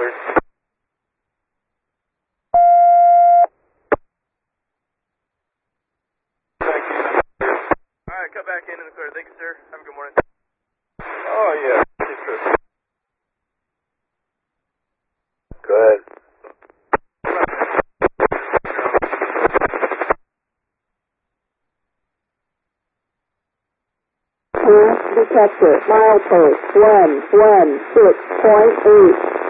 clear. Thank you. Alright, cut back in the clear. Thank you, sir. Have a good morning. Oh, yeah. Yes, sir. Go ahead. Detector, milepost 116.8.